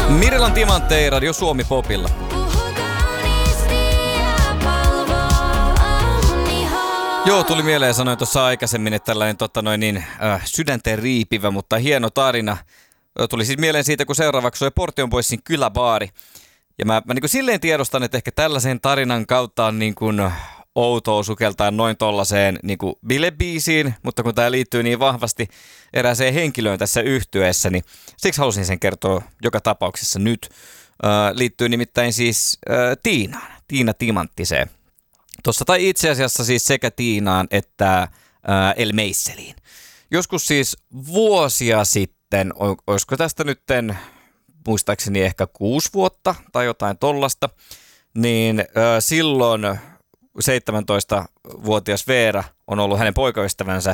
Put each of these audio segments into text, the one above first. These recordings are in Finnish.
Mirilan Timantteja Radio Suomi Popilla. Joo, tuli mieleen, sanoin tuossa aikaisemmin, että tällainen sydänteen riipivä, mutta hieno tarina. Tuli siis mieleen siitä, kun seuraavaksi oli Portion Boysin kyläbaari. Ja mä niin kuin silleen tiedostan, että ehkä tällaisen tarinan kautta on niin kuin outoa sukeltaa noin tollaiseen niin kuin bilebiisiin, mutta kun tämä liittyy niin vahvasti erääseen henkilöön tässä yhtyeessä, niin siksi halusin sen kertoa joka tapauksessa nyt. Liittyy nimittäin siis Tiinaan, Tiina Timanttiseen. Tuossa tai itse asiassa siis sekä Tiinaan että El Meisseliin. Joskus siis vuosia sitten, olisiko tästä nytten muistaakseni ehkä 6 vuotta tai jotain tollasta, niin silloin 17-vuotias Veera on ollut hänen poikaystävänsä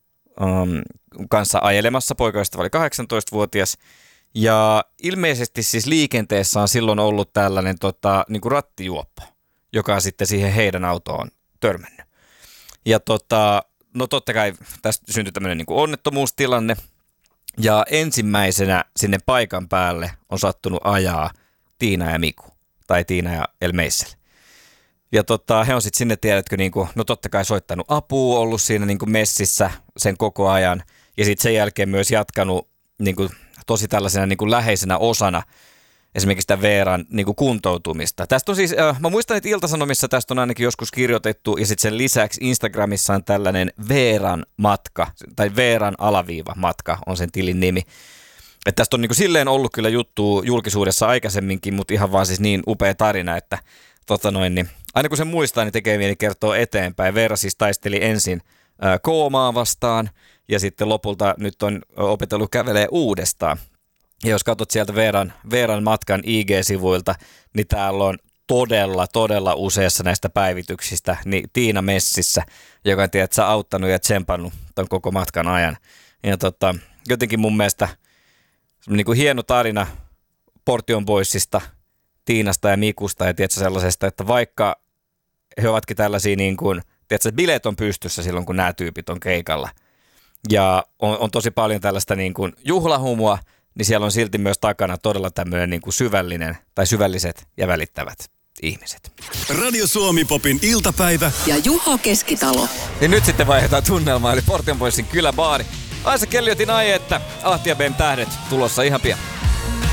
kanssa ajelemassa. Poikaystävä oli 18-vuotias ja ilmeisesti siis liikenteessä on silloin ollut tällainen niin kuin rattijuoppo, joka on sitten siihen heidän autoon törmännyt. Ja no totta kai tästä syntyi tämmöinen niin kuin onnettomuustilanne ja ensimmäisenä sinne paikan päälle on sattunut ajaa Tiina ja Miku tai Tiina ja El Meissel. Ja he on sitten sinne, tiedätkö, no totta kai soittanut apua, ollut siinä messissä sen koko ajan. Ja sitten sen jälkeen myös jatkanut tosi tällaisena läheisenä osana esimerkiksi sitä Veeran kuntoutumista. Tästä on siis, mä muistan, että Ilta-Sanomissa tästä on ainakin joskus kirjoitettu, ja sitten sen lisäksi Instagramissa on tällainen Veeran matka, tai Veeran -- matka on sen tilin nimi. Että tästä on silleen ollut kyllä juttu julkisuudessa aikaisemminkin, mutta ihan vaan siis niin upea tarina, että niin aina kun sen muistaa, niin tekee mieli kertoa eteenpäin. Veera siis taisteli ensin koomaa vastaan ja sitten lopulta nyt on opetellut kävelee uudestaan. Ja jos katsot sieltä Veeran matkan IG-sivuilta, niin täällä on todella useassa näistä päivityksistä niin Tiina messissä, joka on tiedät, auttanut ja tsempannut ton koko matkan ajan. Ja jotenkin mun mielestä niin kuin hieno tarina Portion Boysista, Tiinasta ja Mikusta ja tiedätkö, sellaisesta, että vaikka he ovatkin tällaisia, niin kuin, tiedätkö, bileet on pystyssä silloin, kun nämä tyypit on keikalla. Ja on tosi paljon tällaista niin kuin juhlahumua, niin siellä on silti myös takana todella tämmöinen niin kuin syvällinen tai syvälliset ja välittävät ihmiset. Radio Suomi Popin iltapäivä ja Juho Keskitalo. Ja nyt sitten vaihdetaan tunnelmaa, eli Portion Boysin kyläbaari. Aisa Kelliotin aihe, että Ahti ja Ben tähdet tulossa ihan pian.